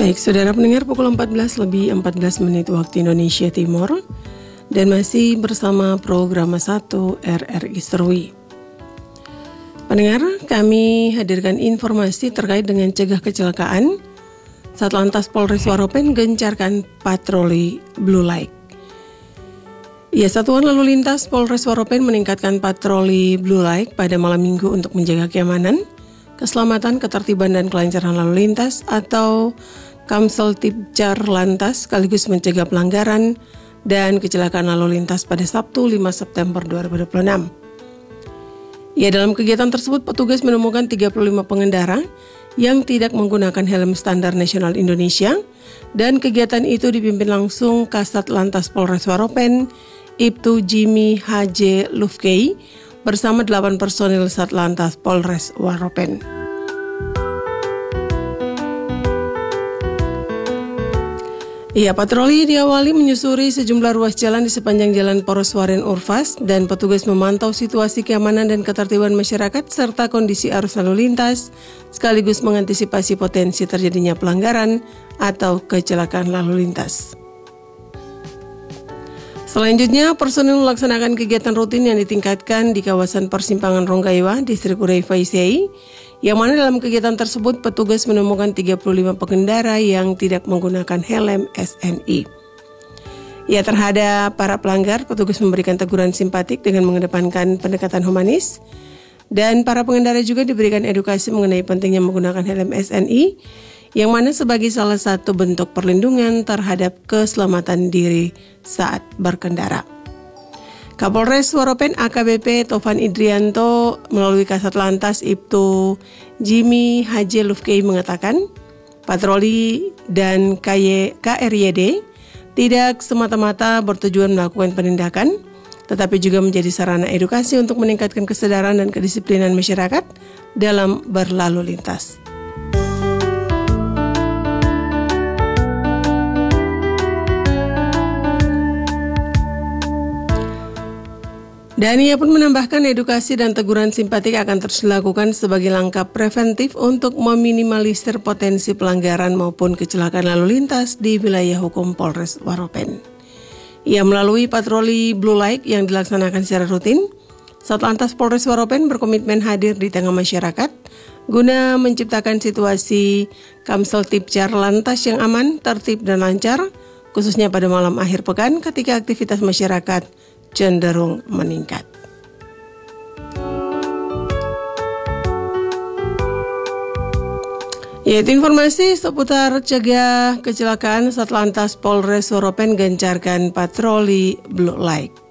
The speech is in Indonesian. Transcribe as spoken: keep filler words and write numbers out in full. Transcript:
Baik, saudara pendengar, pukul empat belas lebih empat belas menit waktu Indonesia Timur dan masih bersama program satu R R I Serui. Pendengar, kami hadirkan informasi terkait dengan cegah kecelakaan. Satlantas Polres Waropen gencarkan patroli Blue Light. Ya, Satuan Lalu Lintas Polres Waropen meningkatkan patroli Blue Light pada malam minggu untuk menjaga keamanan, keselamatan, ketertiban, dan kelancaran lalu lintas atau Kamseltibcar Lantas sekaligus mencegah pelanggaran dan kecelakaan lalu lintas pada Sabtu lima September dua ribu dua puluh enam. Ya, dalam kegiatan tersebut petugas menemukan tiga puluh lima pengendara yang tidak menggunakan helm standar nasional Indonesia dan kegiatan itu dipimpin langsung Kasat Lantas Polres Waropen, Ibtu Jimmy H J Lufkei bersama delapan personil Satlantas Polres Waropen. Ya, patroli diawali menyusuri sejumlah ruas jalan di sepanjang Jalan Poros Waren Urfas dan petugas memantau situasi keamanan dan ketertiban masyarakat serta kondisi arus lalu lintas sekaligus mengantisipasi potensi terjadinya pelanggaran atau kecelakaan lalu lintas. Selanjutnya, personil melaksanakan kegiatan rutin yang ditingkatkan di kawasan persimpangan Ronggaiwa, Distrik Urai Faisei, yang mana dalam kegiatan tersebut petugas menemukan tiga puluh lima pengendara yang tidak menggunakan helm S N I. Ya, terhadap para pelanggar, petugas memberikan teguran simpatik dengan mengedepankan pendekatan humanis, dan para pengendara juga diberikan edukasi mengenai pentingnya menggunakan helm S N I, yang mana sebagai salah satu bentuk perlindungan terhadap keselamatan diri saat berkendara. Kapolres Waropen A K B P Tovan Idrianto melalui Kasat Lantas Ibtu Jimmy H J Lufkei mengatakan, patroli dan K R Y D tidak semata-mata bertujuan melakukan penindakan, tetapi juga menjadi sarana edukasi untuk meningkatkan kesadaran dan kedisiplinan masyarakat dalam berlalu lintas. Dan ia pun menambahkan edukasi dan teguran simpatik akan terus dilakukan sebagai langkah preventif untuk meminimalisir potensi pelanggaran maupun kecelakaan lalu lintas di wilayah hukum Polres Waropen. Ia melalui patroli Blue Light yang dilaksanakan secara rutin, Satlantas Polres Waropen berkomitmen hadir di tengah masyarakat guna menciptakan situasi Kamseltibcar Lantas yang aman, tertib, dan lancar, khususnya pada malam akhir pekan ketika aktivitas masyarakat cenderung meningkat. Yaitu informasi seputar cegah kecelakaan. Satlantas Polres Waropen gencarkan patroli Blue Light.